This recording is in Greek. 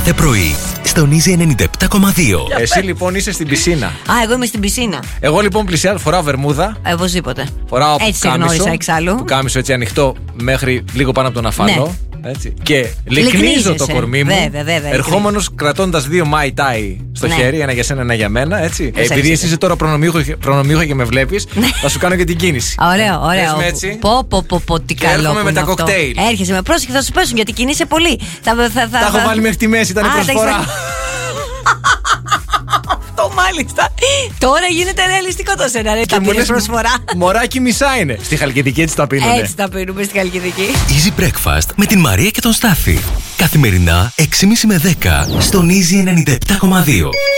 κάθε πρωί στον Easy 97,2. Εσύ λοιπόν είσαι στην πισίνα. Εγώ είμαι στην πισίνα. Εγώ λοιπόν πλησιάζω, φοράω βερμούδα. Οπωσδήποτε. Φοράω έτσι σε γνώρισα εξάλλου. Που κάμισο έτσι ανοιχτό μέχρι λίγο πάνω από τον αφάλο. Ναι. Έτσι. Και λυκνίζω το κορμί μου. Βέβαια. Ερχόμενος κρατώντας 2 Mai Tai στο χέρι, ένα για σένα, ένα για μένα. Έτσι. Επειδή εσύ είσαι τώρα προνομιούχο και με βλέπεις, θα σου κάνω και την κίνηση. Ωραίο. Πω, τι καλό. Έρχομαι με τα κοκτέιλ. Έρχεσαι με πρόσεχε, θα σου πέσουν γιατί κινείσαι πολύ. Τα έχω βάλει μέχρι τη μέση, ήταν η προσφορά. Μάλιστα. Τώρα γίνεται ρεαλιστικό το σενάριο. Τα πήρες προσφορά. Μωράκι μισά είναι. Στη Χαλκιδική έτσι τα πίνουνε. Έτσι τα πίνουμε στη Χαλκιδική. Easy Breakfast με την Μαρία και τον Στάφη. Καθημερινά 6.30 με 10 στον Easy 97,2.